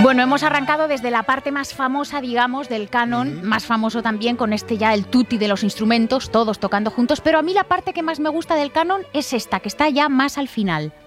Bueno, hemos arrancado desde la parte más famosa, digamos, del canon, más famoso también con ya el tutti de los instrumentos, todos tocando juntos, pero a mí la parte que más me gusta del canon es esta, que está ya más al final.